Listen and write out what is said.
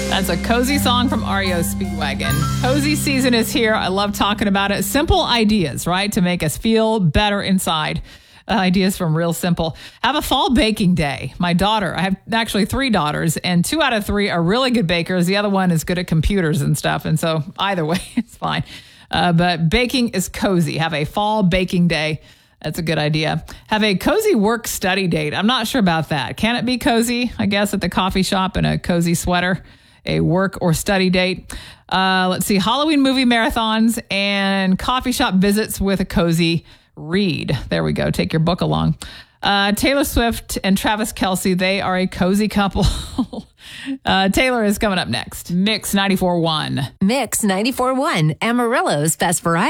That's a cozy song from REO Speedwagon. Cozy season is here. I love talking about it. Simple ideas, right? To make us feel better inside. Ideas from Real Simple. Have a fall baking day. My daughter, I have actually 3 daughters, and 2 out of 3 are really good bakers. The other one is good at computers and stuff. And so either way, it's fine. But baking is cozy. Have a fall baking day. That's a good idea. Have a cozy work study date. I'm not sure about that. Can it be cozy? I guess at the coffee shop in a cozy sweater. A work or study date. Let's see. Halloween movie marathons and coffee shop visits with a cozy read. There we go. Take your book along. Taylor Swift and Travis Kelce, they are a cozy couple. Taylor is coming up next. Mix 94.1. Mix 94.1, Amarillo's best variety.